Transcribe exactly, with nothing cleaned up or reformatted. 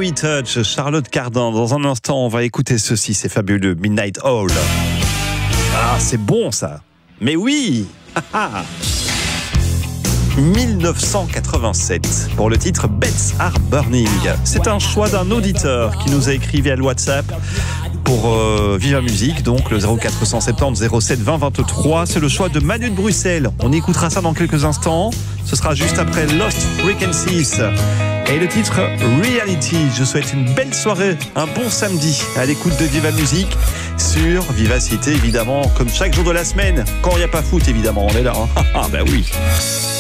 Very Touch, Charlotte Cardin. Dans un instant, on va écouter ceci, c'est fabuleux. Midnight Oil. Ah, c'est bon ça. Mais oui. dix-neuf cent quatre-vingt-sept pour le titre Beds Are Burning. C'est un choix d'un auditeur qui nous a écrit via le WhatsApp pour euh, Viva Musique, donc le zéro quatre cent soixante-dix zéro sept vingt vingt-trois. C'est le choix de Manu de Bruxelles. On écoutera ça dans quelques instants. Ce sera juste après Lost Frequencies et le titre Reality. Je souhaite une belle soirée, un bon samedi à l'écoute de Viva Musique sur Vivacité, évidemment, comme chaque jour de la semaine. Quand il n'y a pas foot, évidemment, on est là. Hein. Ah bah oui.